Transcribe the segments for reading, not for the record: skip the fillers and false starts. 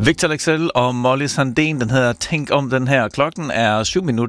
Victor Leksell og Molly Sandén, den hedder Tænk om den her. Klokken er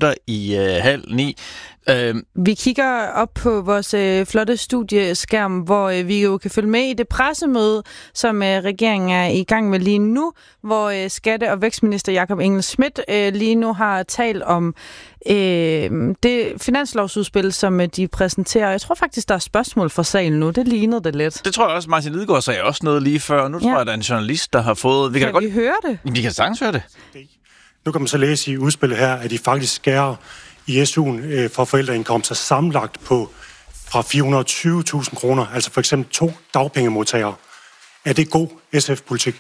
7:07. Vi kigger op på vores flotte studieskærm, hvor vi jo kan følge med i det pressemøde, som regeringen er i gang med lige nu, hvor skatte- og vækstminister Jakob Engel-Schmidt lige nu har talt om det finanslovsudspil, som de præsenterer. Jeg tror faktisk, der er spørgsmål fra salen nu. Det lignede det lidt. Det tror jeg også, Martin Lidegaard sagde også noget lige før. Nu tror jeg, der er en journalist, der har fået... Kan vi høre det? Vi kan sagtens høre det. Nu kan man så læse i udspillet her, at de faktisk skærer i SU'en for forældreindkomster sammenlagt på fra 420.000 kroner, altså for eksempel 2 dagpengemodtagere. Er det god SF-politik?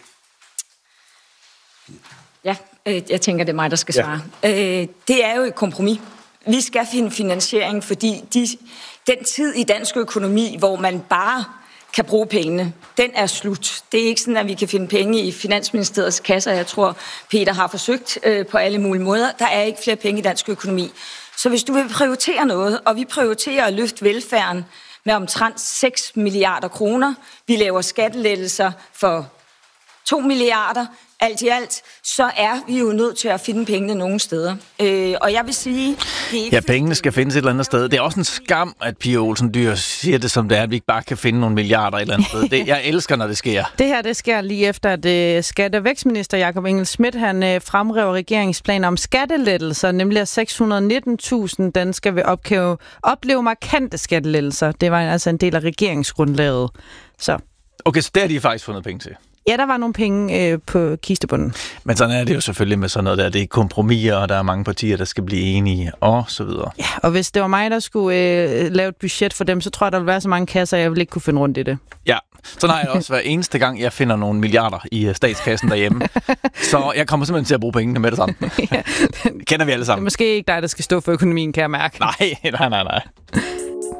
Ja, jeg tænker, det er mig, der skal svare. Ja. Det er jo et kompromis. Vi skal finde finansiering, fordi den tid i dansk økonomi, hvor man bare kan bruge pengene, den er slut. Det er ikke sådan, at vi kan finde penge i Finansministeriets kasser. Jeg tror, Peter har forsøgt på alle mulige måder. Der er ikke flere penge i dansk økonomi. Så hvis du vil prioritere noget, og vi prioriterer at løfte velfærden med omtrent 6 milliarder kroner, vi laver skattelettelser for 2 milliarder, alt i alt, så er vi jo nødt til at finde pengene nogle steder. Og jeg vil sige... Ja, pengene skal findes et eller andet sted. Det er også en skam, at Pia Olsen Dyhr siger det som det er, at vi ikke bare kan finde nogle milliarder et eller andet sted. Jeg elsker, når det sker. Det her, det sker lige efter, at skatte- og vækstminister Jakob Engel-Schmidt, han fremrever regeringsplaner om skattelettelser, nemlig at 619.000 danskere vil opleve markante skattelettelser. Det var altså en del af regeringsgrundlaget. Så. Okay, så der har de faktisk fundet penge til. Ja, der var nogle penge på kistebunden. Men sådan er det jo selvfølgelig med sådan noget der. Det er kompromiser, og der er mange partier, der skal blive enige, og så videre. Ja, og hvis det var mig, der skulle lave et budget for dem, så tror jeg, der ville være så mange kasser, jeg ville ikke kunne finde rundt i det. Ja, sådan har jeg også hver eneste gang, jeg finder nogle milliarder i statskassen derhjemme. Så jeg kommer simpelthen til at bruge pengene med det samme. Ja. Kender vi alle sammen. Det er måske ikke dig, der skal stå for økonomien, kan jeg mærke. Nej.